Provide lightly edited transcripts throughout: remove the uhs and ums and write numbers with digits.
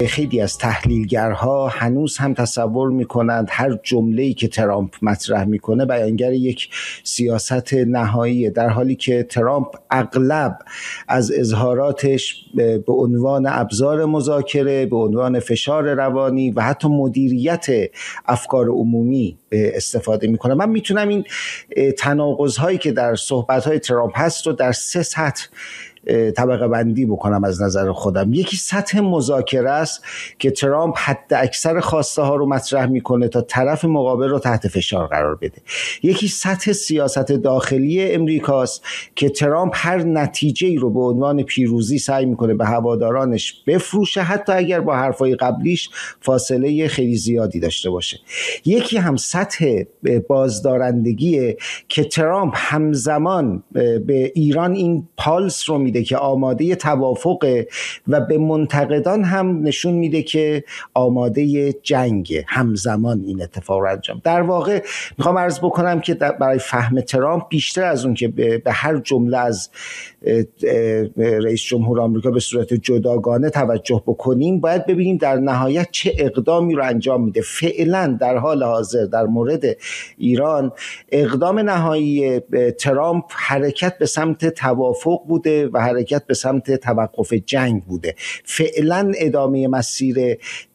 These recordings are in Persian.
خیلی از تحلیلگرها هنوز هم تصور میکنند هر جمله‌ای که ترامپ مطرح میکنه بیانگر یک سیاست نهاییه، در حالی که ترامپ اغلب از اظهاراتش به عنوان ابزار مذاکره، به عنوان فشار روانی و حتی مدیریت افکار عمومی استفاده میکنه. من میتونم این تناقض‌هایی که در صحبت‌های ترامپ هست رو در 3 سطح طبقه بندی بکنم از نظر خودم. یکی سطح مذاکره است که ترامپ حد اکثر خواسته ها رو مطرح میکنه تا طرف مقابل رو تحت فشار قرار بده. یکی سطح سیاست داخلی امریکاست که ترامپ هر نتیجه‌ای رو به عنوان پیروزی سعی میکنه به هوادارانش بفروشه، حتی اگر با حرفای قبلیش فاصله خیلی زیادی داشته باشه. یکی هم سطح بازدارندگیه که ترامپ همزمان به ایران این پالس رو میده که آماده توافقه و به منتقدان هم نشون میده که آماده جنگه. همزمان این اتفاق رو انجام. در واقع میخوام عرض بکنم که برای فهم ترامپ بیشتر از اون که به هر جمله از رئیس جمهور آمریکا به صورت جداگانه توجه بکنیم، باید ببینیم در نهایت چه اقدامی رو انجام میده. فعلا در حال حاضر در مورد ایران اقدام نهایی ترامپ حرکت به سمت توافق بوده و حرکت به سمت توقف جنگ بوده. فعلا ادامه مسیر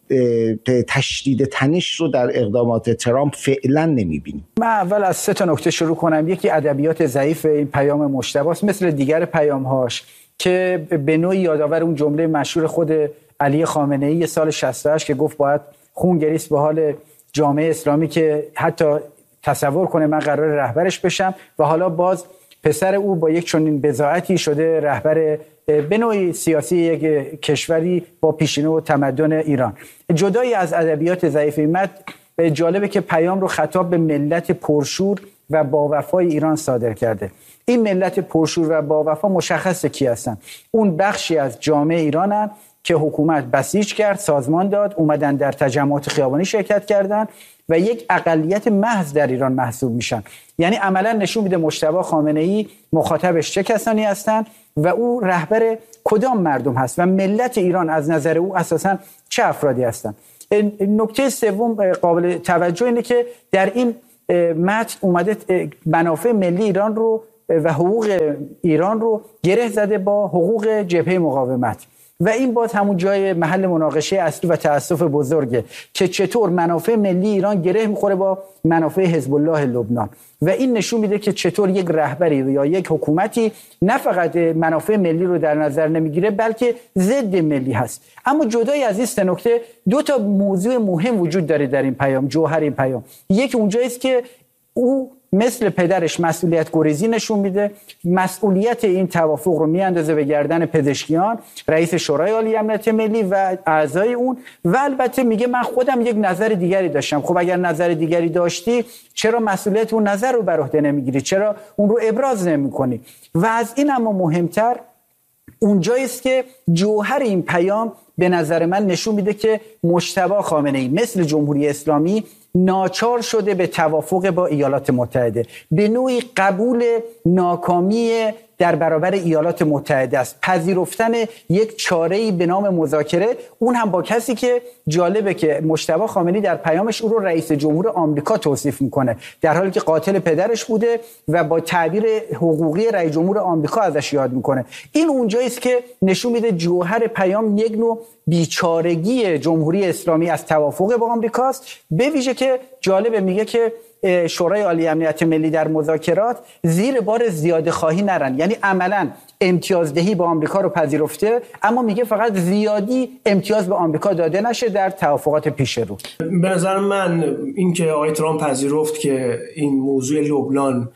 تشدید تنش رو در اقدامات ترامپ فعلا نمیبینیم. من اول از 3 نکته شروع کنم. یکی ادبیات ضعیف این پیام مجتبی است، مثل دیگر پیام‌هاش که به نوعی یادآور اون جمله مشهور خود علی خامنه‌ای سال 68 که گفت باید خون گریست به حال جامعه اسلامی که حتی تصور کنه من قرار رهبرش بشم، و حالا باز پسر او با یک چنین بضاعتی شده رهبر به نوعی سیاسی یک کشوری با پیشینه و تمدن ایران. جدای از ادبیات ضعیف این جالبه که پیام رو خطاب به ملت پرشور و با وفای ایران صادر کرده. این ملت پرشور و با وفا مشخصه کی هستن. اون بخشی از جامعه ایرانن که حکومت بسیج کرد، سازمان داد، اومدن در تجمعات خیابانی شرکت کردن و یک اقلیت محض در ایران محسوب میشن. یعنی عملا نشون میده مجتبی خامنه‌ای مخاطبش چه کسانی هستن و او رهبر کدام مردم هست و ملت ایران از نظر او اساسا چه افرادی هستن. نکته سوم قابل توجه اینه که در این متن اومده منافع ملی ایران رو و حقوق ایران رو گره زده با حقوق جبهه مقاومت و این باز همون جای محل مناقشه اصلی و تأسف بزرگه که چطور منافع ملی ایران گره میخوره با منافع حزب الله لبنان و این نشون میده که چطور یک رهبری یا یک حکومتی نه فقط منافع ملی رو در نظر نمیگیره بلکه ضد ملی هست. اما جدای از این 3 نکته 2 تا موضوع مهم وجود داره در این پیام، جوهر این پیام. یک اونجاییست که او مثل پدرش مسئولیت گریزی نشون میده، مسئولیت این توافق رو میاندازه به گردن پزشکیان، رئیس شورای عالی امنیت ملی و اعضای اون، و البته میگه من خودم یک نظر دیگری داشتم. خب اگر نظر دیگری داشتی چرا مسئولیت اون نظر رو بر عهده نمیگیری؟ چرا اون رو ابراز نمیکنی؟ و از این اما مهمتر اونجاییست که جوهر این پیام به نظر من نشون میده که مجتبی خامنه‌ای مثل جمهوری اسلامی ناچار شده به توافق با ایالات متحده، به نوعی قبول ناکامی در برابر ایالات متحده است، پذیرفتن یک چاره‌ای به نام مذاکره، اون هم با کسی که جالبه که مجتبی خامنه‌ای در پیامش او رو رئیس جمهور آمریکا توصیف میکنه، در حالی که قاتل پدرش بوده و با تعبیر حقوقی رئیس جمهور آمریکا ازش یاد میکنه. این اونجاییست که نشون میده جوهر پیام یک نوع بیچارگی جمهوری اسلامی از توافق با آمریکاست. به ویژه که جالبه میگه که شورای عالی امنیت ملی در مذاکرات زیر بار زیاده خواهی نرن، یعنی عملا امتیازدهی با آمریکا رو پذیرفته اما میگه فقط زیادی امتیاز به آمریکا داده نشه در توافقات پیش رو. به نظر من این که آقای ترامپ پذیرفت که این موضوع لبنان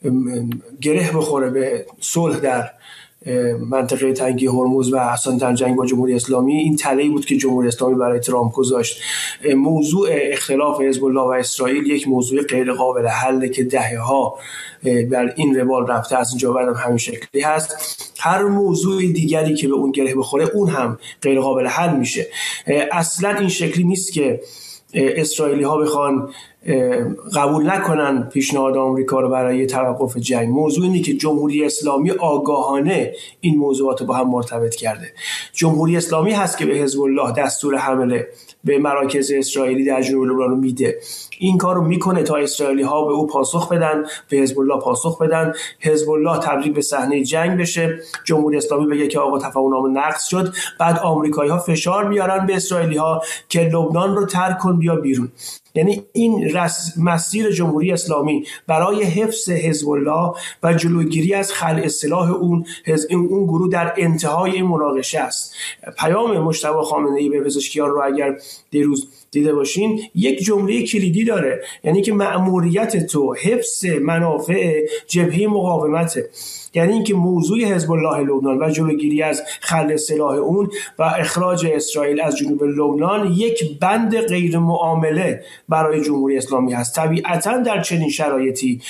گره بخوره به صلح در منطقه تنگی هرمز و اصلا جنگ با جمهوری اسلامی، این تله‌ای بود که جمهوری اسلامی برای ترامپ گذاشت. موضوع اختلاف حزب الله و اسرائیل یک موضوع غیر قابل حله که دهه‌ها در این روال رفته، از اینجا بعدم همین شکلی هست. هر موضوع دیگری که به اون گره بخوره اون هم غیر قابل حل میشه. اصلا این شکلی نیست که اسرائیلی ها بخوان قبول نکنن پیشنهاد آمریکا رو برای توقف جنگ. موضوع اینه که جمهوری اسلامی آگاهانه این موضوعات با هم مرتبط کرده. جمهوری اسلامی هست که به حزب الله دستور حمله به مراکز اسرائیلی در جنوب لبنان رو میده. این کار رو میکنه تا اسرائیلی ها به او پاسخ بدن، به حزب الله پاسخ بدن، حزب الله تبدیل به صحنه جنگ بشه، جمهوری اسلامی بگه که آقا تفاهم نقض شد، بعد آمریکایی ها فشار میارن به اسرائیلی ها که لبنان رو ترک کن بیا بیرون. یعنی این مسیر جمهوری اسلامی برای حفظ حزب الله و جلوگیری از خلع سلاح اون گروه در انتهای این مناقشه است. پیام مجتبی خامنه‌ای به پزشکیان رو اگر دیروز دیده باشین یک جمله کلیدی داره، یعنی که مأموریت تو حفظ منافع جبهه مقاومته. یعنی اینکه موضوع حزب الله لبنان و جلوگیری از خلع سلاح اون و اخراج اسرائیل از جنوب لبنان یک بند غیر معامله برای جمهوری اسلامی هست. طبیعتاً در چنین شرایطی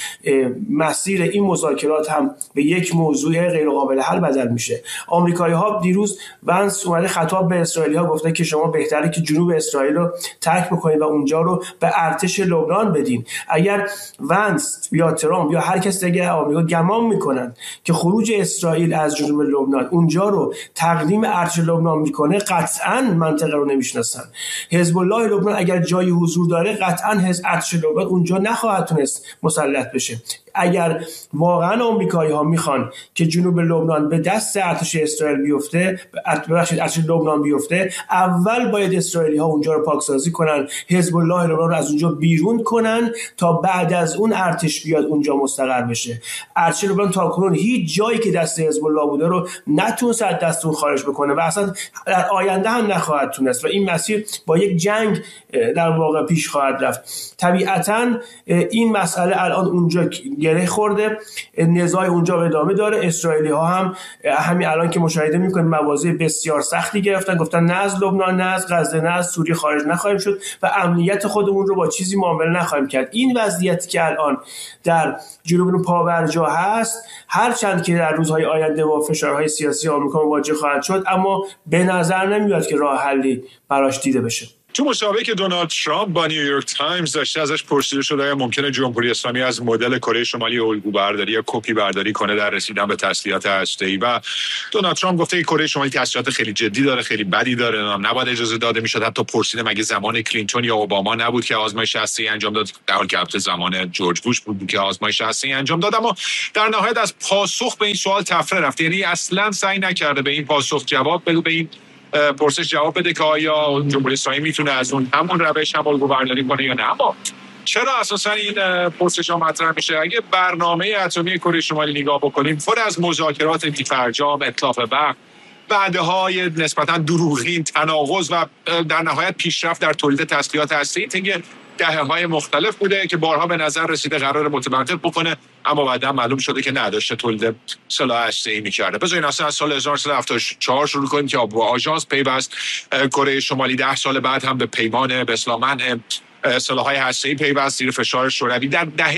مسیر این مذاکرات هم به یک موضوع غیر قابل حل بدل میشه. آمریکایی‌ها دیروز ونس اومده خطاب به اسرائیلی‌ها گفته که شما بهتره که جنوب اسرائیل رو ترک بکنید و اونجا رو به ارتش لبنان بدین. اگر ونس یا ترامپ یا هر کس دیگه آمریکا گمان میکنن که خروج اسرائیل از جنوب لبنان اونجا رو تقدیم ارتش لبنان میکنه، قطعاً منطقه رو نمیشناسن. حزب الله لبنان اگر جایی حضور داره، قطعاً ارتش لبنان اونجا نخواهد تونست مسلط بشه. اگر واقعاً آمریکایی‌ها میخوان که جنوب لبنان به دست ارتش اسرائیل بیفته، ارتش لبنان بیفته، اول باید اسرائیلی‌ها اونجا رو پاکسازی کنن، حزب الله لبنان رو از اونجا بیرون کنن تا بعد از اون ارتش بیاد اونجا مستقر بشه. ارتش لبنان تاکنون هیچ جایی که دست حزب الله بوده رو نتونست از دست اون خارج بکنه و اصلا در آینده هم نخواهد تونست و این مسیر با یک جنگ در واقع پیش خواهد رفت. طبیعتاً این مسئله الان اونجا گره خورده، نزاع اونجا ادامه داره. اسرائیلی ها هم همین الان که مشاهده میکنیم مواضع بسیار سختی گرفتن، گفتن نه از لبنان، نه از غزه، نه از سوریه خارج نخواهیم شد و امنیت خودمون رو با چیزی معامله نخواهیم کرد. این وضعیتی که الان در جنوب پابرجا هست، هرچند که در روزهای آینده با فشارهای سیاسی آمریکا مواجه خواهد شد، اما به نظر نمیاد که راه حلی براش دیده بشه. تو مسابقه که دونالد ترامپ با نیویورک تایمز داشته ازش پرسیده شده آیا ممکنه جمهوری اسلامی از مدل کره شمالی الگو برداری یا کپی برداری کنه در رسیدن به تسلیحات هسته‌ای و دونالد ترامپ گفته که کره شمالی تسلیحات خیلی جدی داره، خیلی بدی داره، نباید اجازه داده میشد. حتی پرسیده مگه زمان کلینتون یا اوباما نبود که آزمایش هسته‌ای انجام داد، در حالی که البته زمان جورج بوش بود که آزمایش هسته‌ای انجام داد. اما در نهایت از پاسخ به این سوال تفره رفت، یعنی اصلا سعی نکرده به این پاسخ جواب بده، به این پرسش جواب بده که آیا جمهوری اسلامی میتونه از همون روش هم الگو برداری کنه یا نه. اما چرا اساسا این پرسش ها مطرح میشه؟ اگه برنامه اتمی کره شمالی نگاه بکنیم، پر از مذاکرات بی‌فرجام، اتلاف وقت، وعده‌های نسبتا دروغین، تناقض و در نهایت پیشرفت در تولید تسلیحات هسته‌ای طی دهه‌های مختلف بوده که بارها به نظر رسیده قرار متوقف بکنه، اما بعدا معلوم شده که نداشته تولید سلاح هسته‌ای می‌کرده. بذارین اصلا از سال 1974 شروع کنیم که با آژانس پیوست کره شمالی 10 سال بعد هم به پیمان به اصطلاح منع سلاح‌های هسته‌ای پیوست زیر فشار شوروی. در دهه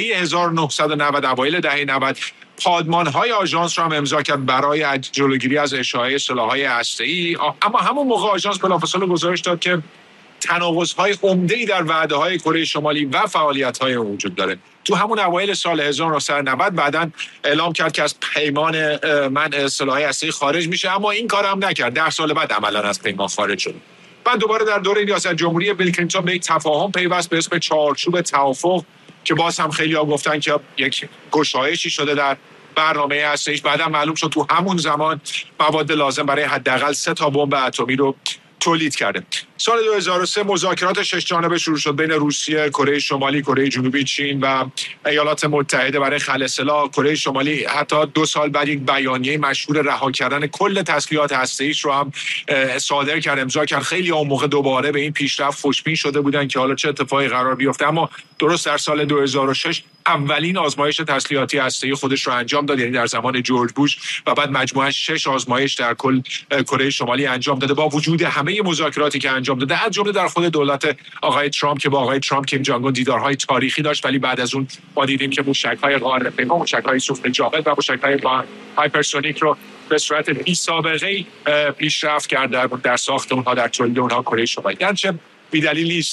1990 اوایل دهه 90 پادمان‌های آژانس را هم امضا کرد برای جلوگیری از اشاعه سلاح‌های هسته‌ای، اما همون موقع آژانس بلافاصله گزارش داد که تناقض‌های عمده‌ای در وعده‌های کره شمالی و فعالیت‌های وجود داره. تو همون اوایل سال 1990 بعداً اعلام کرد که از پیمان منع سلاح‌های هسته‌ای خارج میشه، اما این کار هم نکرد. 10 سال بعد عملاً از پیمان خارج شد. بعد دوباره در دوره ریاست جمهوری بیل کلینتون به یک تفاهم پیوست به اسم چارچوب توافق که باز هم خیلی‌ها گفتن که یک گشایشی شده در برنامه هسته‌ایش. بعداً معلوم شد تو همون زمان مواد لازم برای حداقل 3 تا بمب اتمی رو تولید کرده. سال 2003 مذاکرات 6 جانبه شروع شد بین روسیه، کره شمالی، کره جنوبی، چین و ایالات متحده برای خلع سلاح. کره شمالی حتی 2 سال بعد یک بیانیه مشهور رها کردن کل تسلیحات هسته‌ایش رو هم صادر کرد، امضا کرد. خیلی اون موقع دوباره به این پیشرفت خوشبین شده بودن که حالا چه اتفاقی قرار بیفته، اما درست در سال 2006 اولین آزمایش تسلیحاتی هسته‌ای خودش رو انجام داد، یعنی در زمان جورج بوش، و بعد مجموعاً 6 آزمایش در کل کره شمالی انجام داده با وجود همه مذاکراتی که انجام داده، از جمله در خود دولت آقای ترامپ که با آقای ترامپ کیم جانگ اون دیدارهای تاریخی داشت، ولی بعد از اون ما دیدیم که موشک‌های قاره‌پیما، موشک‌های سوخت جامد و موشک‌های هایپرسونیک رو به صورت بی‌سابقه‌ای پیشرفت کرده در ساخت اونها، در تولید اونها کره شمالی. گرچه بی‌دلیل نیست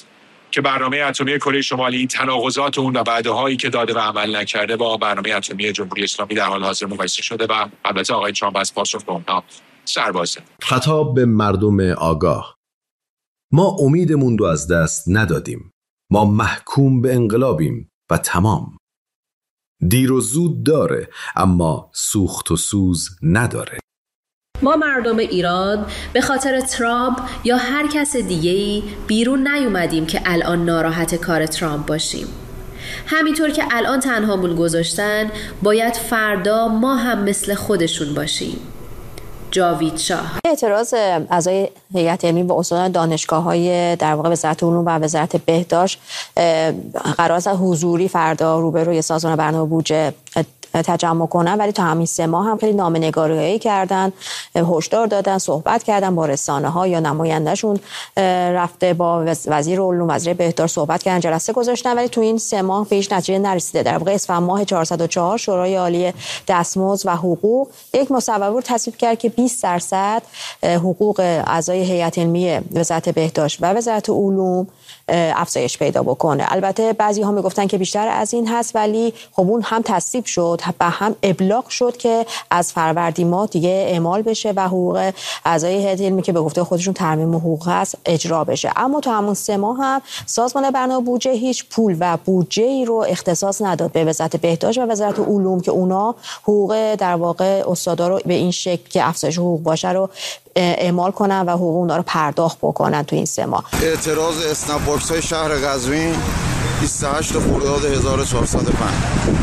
که برنامه اتمی کره شمالی، تناقضات اون و وعده‌هایی که داده و عمل نکرده با برنامه اتمی جمهوری اسلامی در حال حاضر مقایسه شده و البته آقای ترامپ از پاسخ به اونها سربازه. خطاب به مردم آگاه: ما امیدمون رو از دست ندادیم. ما محکوم به انقلابیم و تمام. دیر و زود داره اما سوخت و سوز نداره. ما مردم ایران به خاطر ترامپ یا هر کس دیگه‌ای بیرون نیومدیم که الان ناراحت کار ترامپ باشیم. همینطور که الان تنهامون گذاشتن، باید فردا ما هم مثل خودشون باشیم. جاوید شاه. اعتراض اعضای هیئت علمی و استادان دانشگاه‌های در واقع وزارت علوم و وزارت بهداشت قرار است حضوری فردا روبروی سازمان برنامه بودجه تجمع کنن، ولی تا همین 3 ماه هم خیلی نامه‌نگاری‌هایی کردن، هشدار دادن، صحبت کردن با رسانه‌ها یا نمایندهشون رفته با وزیر علوم، وزیر بهداشت صحبت کردن، جلسه گذاشتن، ولی تو این 3 ماه به هیچ نتیجه نرسیده. در واقع اسفند ماه 404 شورای عالی دستمزد و حقوق یک مصوبه تصویب کرد که 20% حقوق اعضای هیئت علمی وزارت بهداشت و وزارت علوم افزایش پیدا بکنه. البته بعضی ها میگفتن که بیشتر از این هست، ولی خب اون هم تصویب شد و هم ابلاغ شد که از فروردین ماه دیگه اعمال بشه و حقوق اعضای هیئت علمی که به گفته خودشون ترمیم حقوق هست اجرا بشه. اما تو همون 3 ماه هم سازمان برنامه بودجه هیچ پول و بودجه‌ای رو اختصاص نداد به وزارت بهداشت و وزارت علوم که اونا حقوق در واقع استادا رو به این شکل که افزایش حقوق باشه رو اعمال کنن و حقوق اونا رو پرداخت بکنن تو این 3 ماه. اعتراض اسنپ باکس های شهر قزوین 28 خرداد 1405.